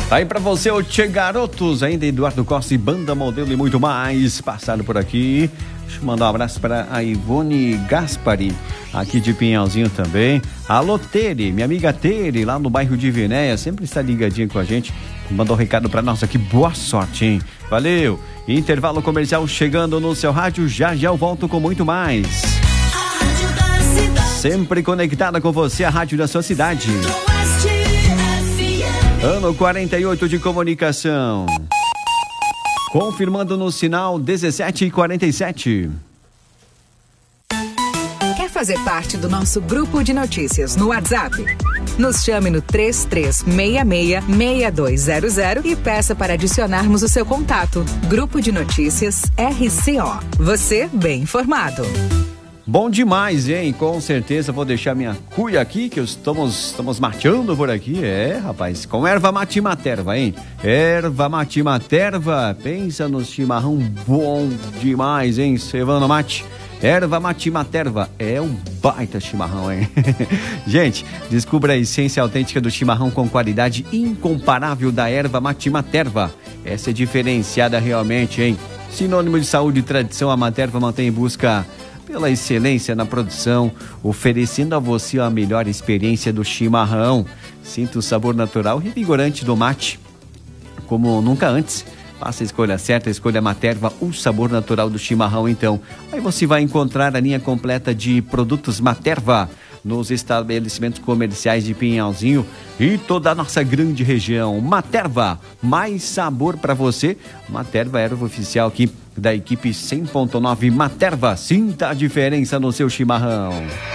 Aí pra você, o Tchê Garotos, ainda Eduardo Costa e Banda Modelo e muito mais, passaram por aqui. Deixa eu mandar um abraço para a Ivone Gaspari, aqui de Pinhalzinho também. Alô, Tere, minha amiga Tere, lá no bairro de Vinéia, sempre está ligadinha com a gente. Mandou um recado para nós aqui, boa sorte, hein? Valeu! Intervalo comercial chegando no seu rádio, já eu volto com muito mais. Sempre conectada com você, a rádio da sua cidade. Ano 48 de comunicação. Confirmando no sinal 17h47. Quer fazer parte do nosso grupo de notícias no WhatsApp? Nos chame no 3366-6200 e peça para adicionarmos o seu contato. Grupo de Notícias RCO. Você bem informado. Bom demais, hein? Com certeza vou deixar minha cuia aqui, que estamos mateando por aqui. É, rapaz, com erva mate materva, hein? Erva mate materva, pensa no chimarrão bom demais, hein? Cevando mate. Erva mate materva, é um baita chimarrão, hein? Gente, descubra a essência autêntica do chimarrão com qualidade incomparável da erva mate materva. Essa é diferenciada realmente, hein? Sinônimo de saúde e tradição, a Materva mantém em busca pela excelência na produção, oferecendo a você a melhor experiência do chimarrão. Sinta o sabor natural e revigorante do mate, como nunca antes. Faça a escolha certa, a escolha Materva, o sabor natural do chimarrão, então. Aí você vai encontrar a linha completa de produtos Materva nos estabelecimentos comerciais de Pinhalzinho e toda a nossa grande região. Materva, mais sabor para você. Materva, erva oficial aqui da equipe 100.9 Materva. Sinta a diferença no seu chimarrão.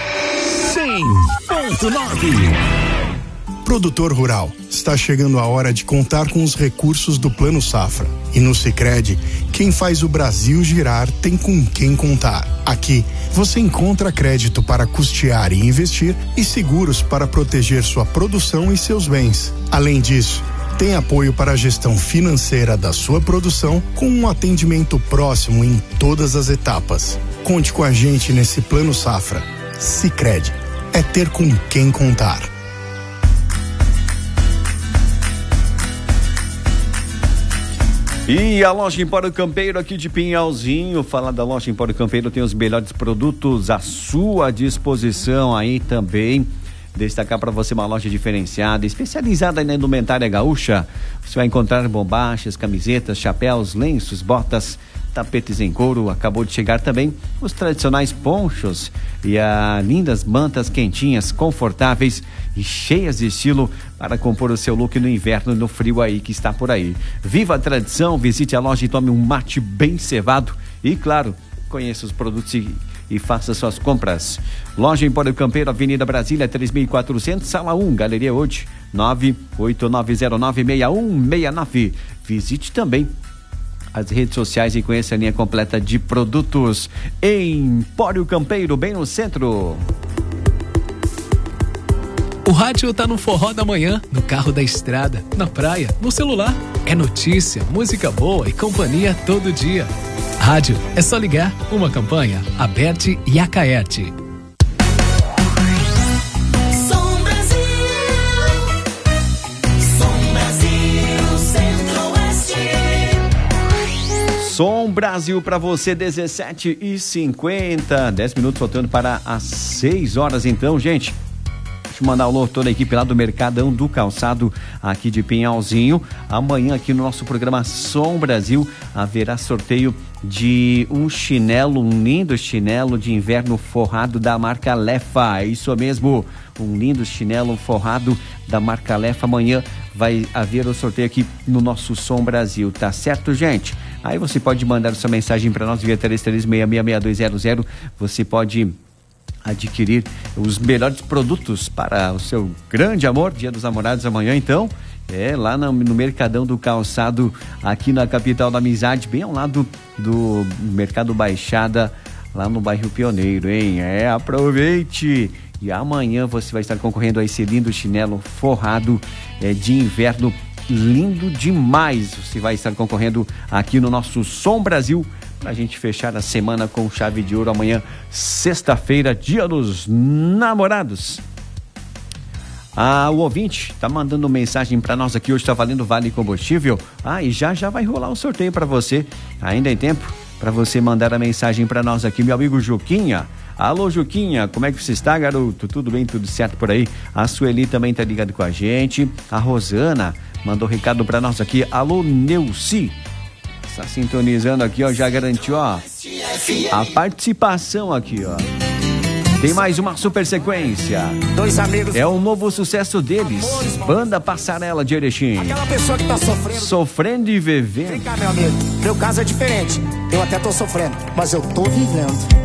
100.9. Produtor rural, está chegando a hora de contar com os recursos do Plano Safra. E no Sicredi, quem faz o Brasil girar tem com quem contar. Aqui, você encontra crédito para custear e investir e seguros para proteger sua produção e seus bens. Além disso, tem apoio para a gestão financeira da sua produção com um atendimento próximo em todas as etapas. Conte com a gente nesse Plano Safra. Sicredi, é ter com quem contar. E a loja Empório Campeiro aqui de Pinhalzinho, falar da loja Empório Campeiro, tem os melhores produtos à sua disposição aí também. Destacar para você uma loja diferenciada, especializada na indumentária gaúcha. Você vai encontrar bombachas, camisetas, chapéus, lenços, botas, tapetes em couro. Acabou de chegar também os tradicionais ponchos e as lindas mantas quentinhas, confortáveis e cheias de estilo para compor o seu look no inverno e no frio aí que está por aí. Viva a tradição, visite a loja e tome um mate bem cevado e, claro, conheça os produtos e faça suas compras. Loja Empório Campeiro, Avenida Brasília, 3400, Sala 1, Galeria hoje, 989096169. Visite também as redes sociais e conheça a linha completa de produtos. Empório Campeiro, bem no centro. O rádio tá no forró da manhã, no carro da estrada, na praia, no celular. É notícia, música boa e companhia todo dia. Rádio, é só ligar. Uma campanha, Aberte e Acaerte. Som Brasil, Centro-Oeste. Som Brasil para você, 17h50. 10 minutos faltando para as 6 horas então, gente. Deixa eu mandar o alô toda a equipe lá do Mercadão do Calçado aqui de Pinhalzinho. Amanhã aqui no nosso programa Som Brasil haverá sorteio de um chinelo, um lindo chinelo de inverno forrado da marca Lefa. É isso mesmo, um lindo chinelo forrado da marca Lefa. Amanhã vai haver o sorteio aqui no nosso Som Brasil, tá certo, gente? Aí você pode mandar sua mensagem para nós via 33666200. Você pode adquirir os melhores produtos para o seu grande amor, Dia dos Namorados amanhã, então, lá no Mercadão do Calçado, aqui na capital da amizade, bem ao lado do Mercado Baixada, lá no bairro Pioneiro, hein? Aproveite! E amanhã você vai estar concorrendo a esse lindo chinelo forrado de inverno, lindo demais. Você vai estar concorrendo aqui no nosso Som Brasil, pra gente fechar a semana com chave de ouro amanhã, sexta-feira, Dia dos Namorados. O ouvinte tá mandando mensagem para nós aqui, hoje tá valendo Vale Combustível. E já vai rolar um sorteio para você. Ainda tem tempo para você mandar a mensagem para nós aqui, meu amigo Juquinha. Alô, Juquinha, como é que você está, garoto? Tudo bem, tudo certo por aí? A Sueli também tá ligada com a gente. A Rosana mandou recado para nós aqui. Alô, Neuci. Está sintonizando aqui, ó, já garantiu, ó, a participação aqui, ó. Tem mais uma super sequência. Dois amigos. É um novo sucesso deles. Banda Passarela de Erechim. Aquela pessoa que tá sofrendo. Sofrendo e vivendo. Vem cá, meu amigo. Meu caso é diferente. Eu até tô sofrendo, mas eu tô vivendo.